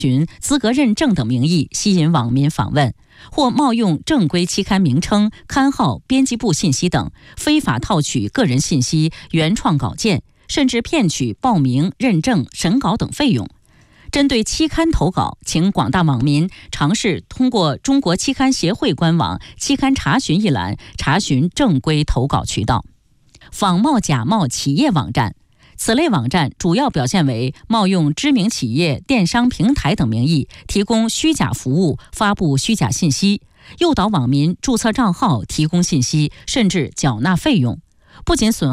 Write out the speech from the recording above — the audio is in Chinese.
资格认证等名义吸引网民访问，或冒用正规期刊名称、刊号、编辑部信息等，非法套取个人信息、原创稿件，甚至骗取报名、认证、审稿等费用。针对期刊投稿，请广大网民尝试通过中国期刊协会官网期刊查询一栏查询正规投稿渠道。仿冒假冒企业网站，此类网站主要表现为冒用知名企业、电商平台等名义，提供虚假服务，发布虚假信息，诱导网民注册账号、提供信息，甚至缴纳费用，不仅损害